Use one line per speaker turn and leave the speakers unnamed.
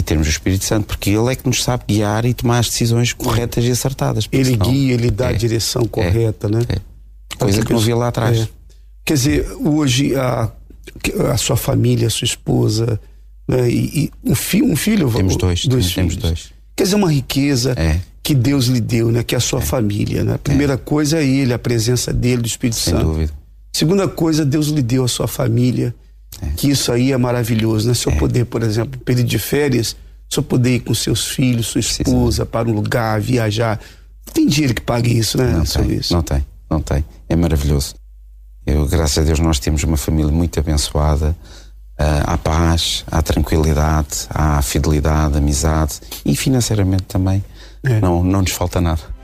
termos o Espírito Santo, porque Ele é que nos sabe guiar e tomar as decisões corretas e acertadas.
Ele senão, guia, Ele dá a direção correta, né?
Coisa que não via lá atrás.
Quer dizer, hoje a sua família, a sua esposa, né, e um filho...
Temos dois
filhos.
Temos dois.
Quer dizer, uma riqueza que Deus lhe deu, né? Que é a sua família, né? A primeira coisa é Ele, a presença dele, do Espírito Santo.
Sem dúvida.
Segunda coisa, Deus lhe deu a sua família, que isso aí é maravilhoso, né? Se eu poder, por exemplo, período de férias, se eu poder ir com seus filhos, sua esposa, para um lugar, viajar, tem dinheiro que pague isso, né?
Não tem. É maravilhoso. Graças a Deus, nós temos uma família muito abençoada. Há paz, há tranquilidade, há fidelidade, amizade e financeiramente também não nos falta nada.